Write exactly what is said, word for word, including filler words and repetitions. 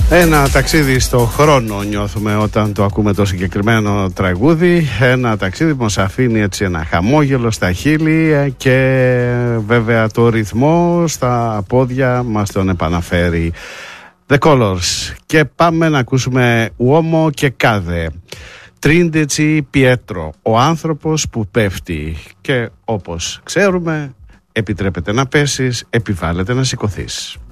Ένα ταξίδι στο χρόνο νιώθουμε όταν το ακούμε το συγκεκριμένο τραγούδι. Ένα ταξίδι που μας αφήνει έτσι ένα χαμόγελο στα χείλη και βέβαια το ρυθμό στα πόδια μας τον επαναφέρει. The Colors. Και πάμε να ακούσουμε Uomo και Cade. Τρίντετσι Πιέτρο, ο άνθρωπος που πέφτει. Και όπως ξέρουμε, επιτρέπεται να πέσεις, επιβάλλεται να σηκωθείς.